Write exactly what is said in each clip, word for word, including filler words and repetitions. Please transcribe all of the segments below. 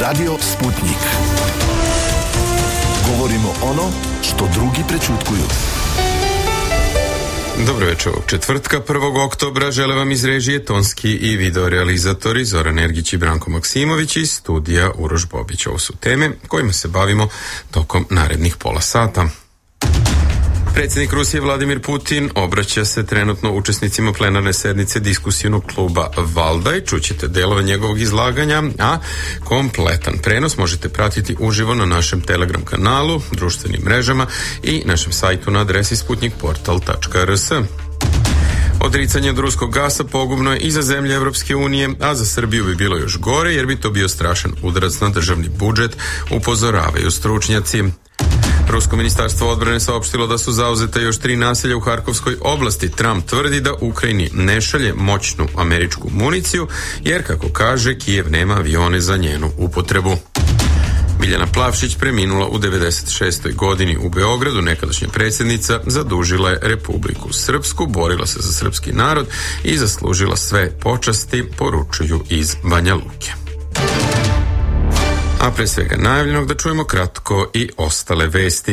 Radio Sputnik. Govorimo ono što drugi prećutkuju. Dobro večer ovog četvrtka, prvog oktobra. Žele vam iz režije tonski i video realizatori Zoran Ergić i Branko Maksimović iz studija Uroš Bobić. Ovo su teme kojima se bavimo tokom narednih pola sata. Predsjednik Rusije Vladimir Putin obraća se trenutno učesnicima plenarne sednice diskusijonog kluba Valda i čućete delove njegovog izlaganja, a kompletan prenos možete pratiti uživo na našem Telegram kanalu, društvenim mrežama i našem sajtu na adresi sputnik portal tačka r s. Odricanje od ruskog gasa pogubno je i za zemlje Evropske unije, a za Srbiju bi bilo još gore jer bi to bio strašan udarac na državni budžet, upozoravaju stručnjaci. Rusko ministarstvo odbrane saopštilo da su zauzeta još tri naselja u Harkovskoj oblasti. Trump tvrdi da Ukrajini ne šalje moćnu američku municiju, jer, kako kaže, Kijev nema avione za njenu upotrebu. Biljana Plavšić preminula u devedeset šestoj godini u Beogradu. Nekadašnja predsjednica zadužila je Republiku Srpsku, borila se za srpski narod i zaslužila sve počasti, poručuju iz Banja Luke. A pre svega najavljenog da čujemo kratko i ostale vesti.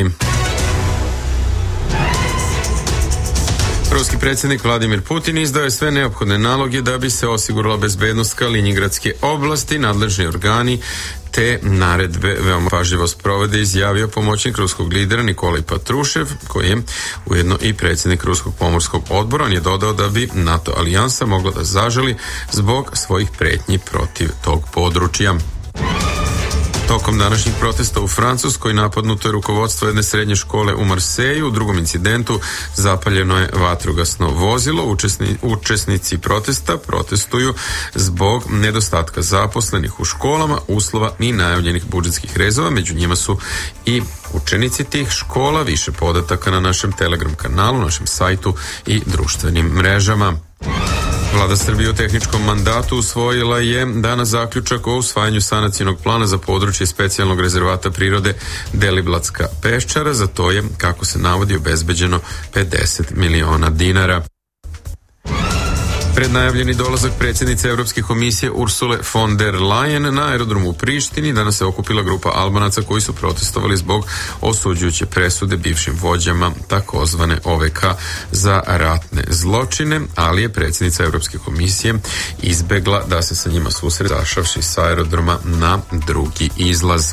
Ruski predsjednik Vladimir Putin izdao je sve neophodne naloge da bi se osigurala bezbednost Kalinjingradske oblasti. Nadležni organi te naredbe veoma pažljivo sprovode, izjavio pomoćnik ruskog lidera Nikolaj Patrušev, koji je ujedno i predsjednik Ruskog pomorskog odbora. On je dodao da bi NATO alijansa mogla da zaželi zbog svojih pretnji protiv tog područja. Tokom današnjih protesta u Francuskoj napadnuto je rukovodstvo jedne srednje škole u Marseju. U drugom incidentu zapaljeno je vatrogasno vozilo. Učesni, učesnici protesta protestuju zbog nedostatka zaposlenih u školama, uslova i najavljenih budžetskih rezova. Među njima su i učenici tih škola. Više podataka na našem Telegram kanalu, našem sajtu i društvenim mrežama. Vlada Srbije u tehničkom mandatu usvojila je danas zaključak o usvajanju sanacionog plana za područje specijalnog rezervata prirode Deliblatska peščara. Za to je, kako se navodi, obezbeđeno pedeset miliona dinara. Prednajavljeni dolazak predsjednice Europske komisije Ursule von der Leyen na aerodromu u Prištini. Danas se okupila grupa Albanaca koji su protestovali zbog osuđujuće presude bivšim vođama takozvane O V K za ratne zločine, ali je predsjednica Europske komisije izbegla da se sa njima susrede, zašavši sa aerodroma na drugi izlaz.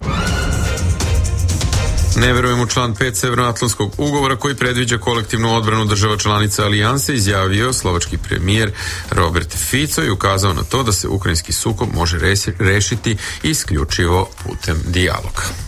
Ne verujem u član pet Severnoatlantskog ugovora koji predviđa kolektivnu odbranu država članica alijanse, izjavio slovački premijer Robert Fico i ukazao na to da se ukrajinski sukob može rešiti isključivo putem dijaloga.